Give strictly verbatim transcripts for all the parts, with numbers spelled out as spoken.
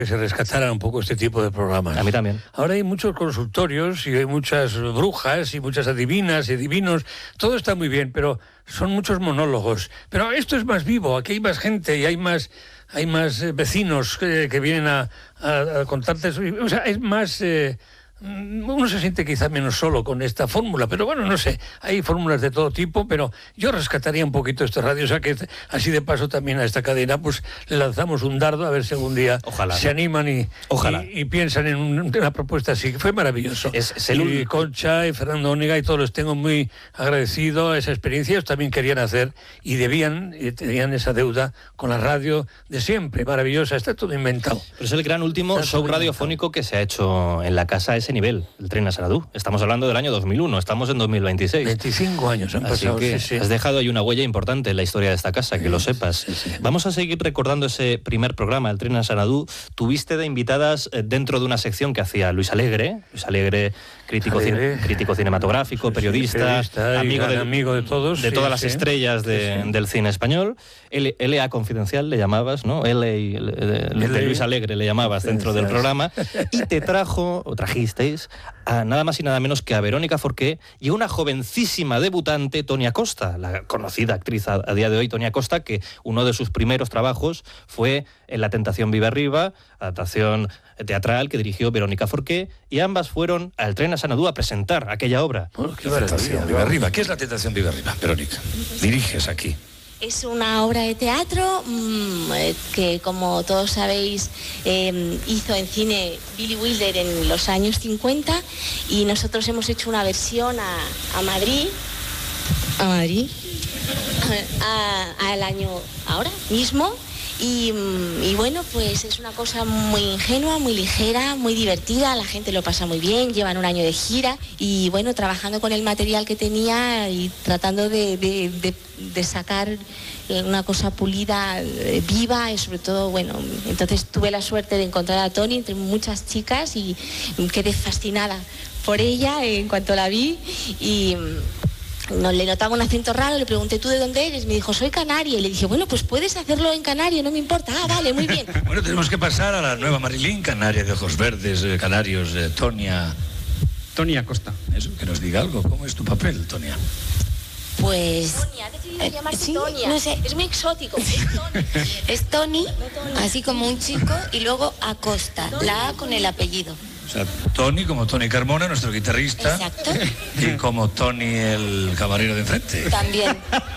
que se rescatara un poco este tipo de programas. A mí también. Ahora hay muchos consultorios y hay muchas brujas y muchas adivinas y adivinos. Todo está muy bien, pero son muchos monólogos. Pero esto es más vivo, aquí hay más gente y hay más, hay más eh, vecinos que, que vienen a, a, a contarte. O sea, es más... Eh, uno se siente quizá menos solo con esta fórmula, pero bueno, no sé, hay fórmulas de todo tipo, pero yo rescataría un poquito esta radio, o sea que así de paso también a esta cadena, pues le lanzamos un dardo a ver si algún día Ojalá, se ¿no? animan y, Ojalá. y, y piensan en un, una propuesta así. Fue maravilloso. Es, es el y único. Concha y Fernando Onega y todos los tengo muy agradecido a esa experiencia. Ellos también querían hacer y debían, y tenían esa deuda con la radio de siempre, maravillosa, está todo inventado. Pero es el gran último Está show todo radiofónico inventado. que se ha hecho en la casa a ese nivel, el Tren a Sanadú. Estamos hablando del año dos mil uno, estamos en dos mil veintiséis. veinticinco años han Así pasado, que sí, sí. has dejado ahí una huella importante en la historia de esta casa, que lo sepas. Sí, sí. Vamos a seguir recordando ese primer programa, el Tren a Sanadú. Tuviste de invitadas eh, dentro de una sección que hacía Luis Alegre, Luis Alegre, crítico, Alegre. cine- crítico cinematográfico, Sí, sí, periodista, periodista y amigo, gran de, amigo de todos, de sí, todas las sí. estrellas de- Sí, sí. del cine español. L- L A Confidencial le llamabas, ¿no? L A de, de L A Luis Alegre le llamabas dentro del programa. Y te trajo, o trajisteis, a nada más y nada menos que a Verónica Forqué y a una jovencísima debutante, Toni Acosta, la conocida actriz a, a día de hoy, Toni Acosta, que uno de sus primeros trabajos fue en La Tentación vive arriba, adaptación teatral que dirigió Verónica Forqué, y ambas fueron al Tren a Sanadú a presentar aquella obra. Oh, qué La tentación maravilla. vive arriba. ¿Qué es la tentación vive arriba, Verónica? Diriges aquí. Es una obra de teatro mmm, eh, que, como todos sabéis, eh, hizo en cine Billy Wilder en los años cincuenta, y nosotros hemos hecho una versión a, a Madrid, a Madrid, a- al año ahora mismo. Y, mm, y bueno, pues es una cosa muy ingenua, muy ligera, muy divertida, la gente lo pasa muy bien, llevan un año de gira y bueno, trabajando con el material que tenía y tratando de, de- de- de sacar una cosa pulida, eh, viva, y sobre todo, bueno, entonces tuve la suerte de encontrar a Toni entre muchas chicas y quedé fascinada por ella en cuanto la vi. Y no, le notaba un acento raro, le pregunté, ¿tú de dónde eres? Me dijo, soy canaria. Y le dije, bueno, pues puedes hacerlo en canario, no me importa. Ah, vale, muy bien. Bueno, tenemos que pasar a la nueva Marilyn, canaria de ojos verdes, eh, canarios, eh, Tonia. Toni Acosta. Eso, que nos diga algo. ¿Cómo es tu papel, Tonia? Pues Tonia, ha decidido eh, llamarse sí, Tonia. no sé. Es muy exótico. Es Toni. es Toni, Toni. así como un chico, y luego Acosta, la A con el apellido. O sea, Tony como Tony Carmona, nuestro guitarrista. Exacto. Y como Tony, el camarero de enfrente. También.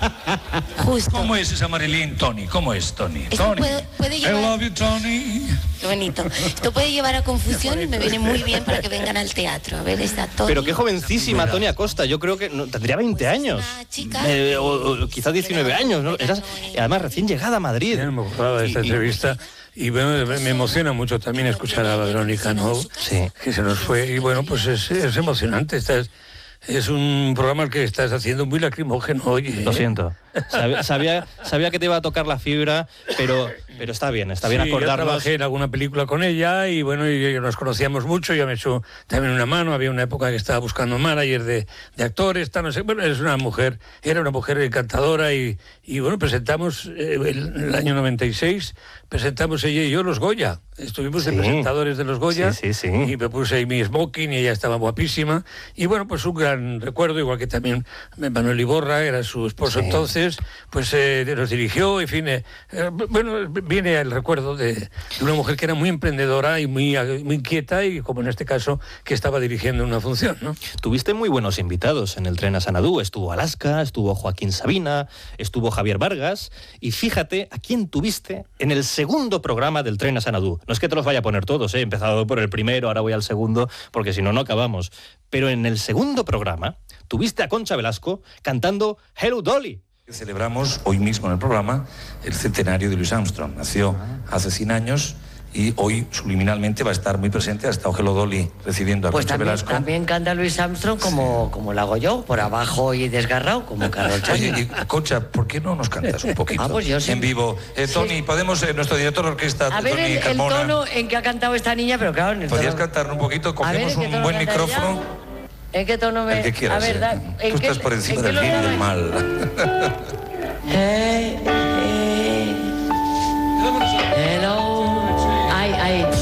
Justo. ¿Cómo es esa Marilyn, Tony? ¿Cómo es Tony? Esto Tony. puede- puede I llevar- love you, Tony. Qué bonito. Esto puede llevar a confusión y me viene muy bien para que vengan al teatro. A ver, está Toni. Pero qué jovencísima Toni Acosta, yo creo que no, tendría veinte Pues es años. una chica Eh, o, o quizás diecinueve años, ¿no? Eras, además, recién llegada a Madrid. Ya no me acordaba de esta Y- y- entrevista y bueno, me me emociona mucho también escuchar a Verónica, ¿no? Sí. Que se nos fue y bueno, pues es, es emocionante. Esta es, es un programa al que estás haciendo muy lacrimógeno, oye. Lo ¿eh? siento. Sabía, sabía, sabía que te iba a tocar la fibra, pero, pero está bien, está bien Sí, yo acordarnos. trabajé en alguna película con ella y bueno, y, y nos conocíamos mucho, ella me echó también una mano, había una época que estaba buscando manager de, de actores, tal, no sé, bueno, es una mujer, era una mujer encantadora y, y bueno, presentamos eh, el, el año noventa y seis, presentamos ella y yo los Goya, estuvimos de Sí. presentadores de los Goya Sí, sí, sí. y me puse ahí mi smoking y ella estaba guapísima y bueno, pues un gran recuerdo, igual que también Manuel Iborra, era su esposo Sí. entonces, pues eh, nos dirigió, en fin, eh, eh, bueno, viene el recuerdo de, de una mujer que era muy emprendedora y muy, muy inquieta y como en este caso que estaba dirigiendo una función, ¿no? Tuviste muy buenos invitados en el Tren a Sanadú. Estuvo Alaska, estuvo Joaquín Sabina, estuvo Javier Vargas. Y fíjate a quién tuviste en el segundo programa del Tren a Sanadú. No es que te los vaya a poner todos, ¿eh? He empezado por el primero, ahora voy al segundo, porque si no, no acabamos. Pero en el segundo programa tuviste a Concha Velasco cantando Hello Dolly. Celebramos hoy mismo en el programa el centenario de Louis Armstrong. Nació hace cien años y hoy subliminalmente va a estar muy presente. Ha estado Hello Dolly recibiendo a Pues Concha también, Velasco. también canta Louis Armstrong como, como lo hago yo, por abajo y desgarrado, como Carol Oye, Channing. y, Concha, ¿por qué no nos cantas un poquito Ah, pues yo sí. en vivo? Eh, Tony, Sí. podemos, eh, nuestro director de orquesta, A ver Tony el, el Carmona, tono en que ha cantado esta niña, pero claro, en el ¿podrías tono... cantar un poquito? A ver, Cogemos ¿en qué un tono buen cantaría? micrófono. ¿En qué tono me...? El que quieras. A ver, eh. da- ¿en Tú qué- estás por encima en qué del lo bien y del grabáis? mal. Eh, eh, hello